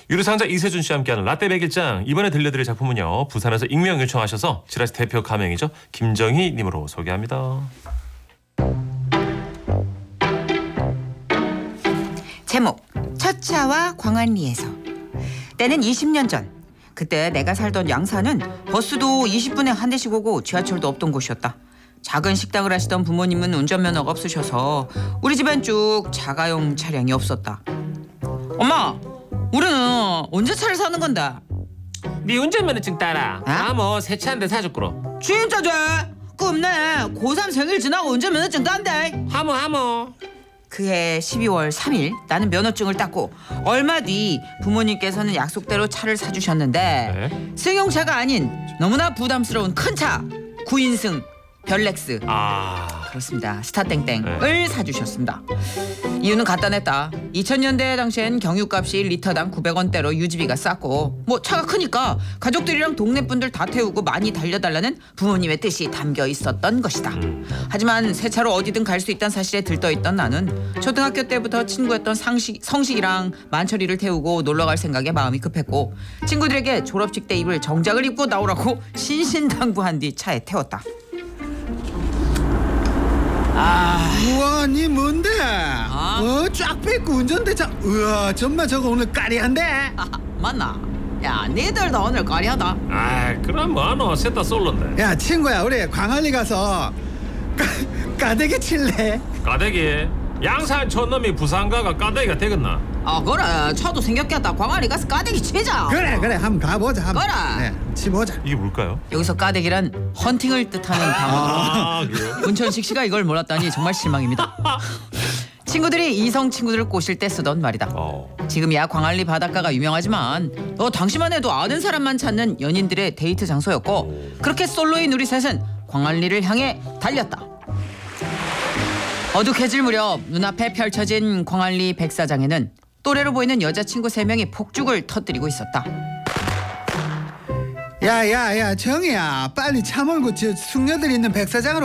유료상자 이세준 씨와 함께하는 라떼 백일장. 이번에 들려드릴 작품은요, 부산에서 익명 요청하셔서 지라시 대표 가명이죠, 김정희 님으로 소개합니다. 제목 첫차와 광안리에서. 때는 20년 전. 그때 내가 살던 양산은 버스도 20분에 한 대씩 오고 지하철도 없던 곳이었다. 작은 식당을 하시던 부모님은 운전면허가 없으셔서 우리 집엔 쭉 자가용 차량이 없었다. 엄마, 우리는 언제 차를 사는 건데? 네 운전면허증 따라. 뭐 새 차 한 대 사줄거로. 진짜지? 없네. 고3 생일 지나고 운전면허증 딴대. 하모. 그해 12월 3일 나는 면허증을 땄고 얼마 뒤 부모님께서는 약속대로 차를 사주셨는데 네? 승용차가 아닌 너무나 부담스러운 큰 차 9인승 별렉스. 그렇습니다. 스타땡땡을 사주셨습니다. 이유는 간단했다. 2000년대 당시엔 경유값이 리터당 900원대로 유지비가 쌌고 뭐 차가 크니까 가족들이랑 동네 분들 다 태우고 많이 달려달라는 부모님의 뜻이 담겨 있었던 것이다. 하지만 새 차로 어디든 갈 수 있다는 사실에 들떠있던 나는 초등학교 때부터 친구였던 성식이랑 만철이를 태우고 놀러갈 생각에 마음이 급했고 친구들에게 졸업식 때 입을 정장을 입고 나오라고 신신당부한 뒤 차에 태웠다. 우와, 니 뭔데? 쫙 뺏고 운전대차. 우와, 정말 저거 오늘 까리한데? 맞나? 야, 니들도 오늘 까리하다. 그럼 뭐하노? 셋 다 솔로인데. 야, 친구야, 우리 광안리 가서 까대기 칠래? 까대기? 양산 촌놈이 부산 가가 까대기가 되겠나? 그래. 차도 생겼겠다. 광안리 가서 까대기 치자. 그래, 한번 가보자. 그래. 네, 치보자. 이게 뭘까요? 여기서 까대기란 헌팅을 뜻하는 단어로 그래요? 문천식 씨가 이걸 몰랐다니 정말 실망입니다. 친구들이 이성 친구들을 꼬실 때 쓰던 말이다. 지금이야 광안리 바닷가가 유명하지만 당시만 해도 아는 사람만 찾는 연인들의 데이트 장소였고 그렇게 솔로인 우리 셋은 광안리를 향해 달렸다. 어둑해질 무렵 눈앞에 펼쳐진 광안리 백사장에는 또래로 보이는 여자친구 3명이 폭죽을 터뜨리고 있었다. 야, 정이야, 빨리 차 몰고 저 숙녀들 있는 백사장으로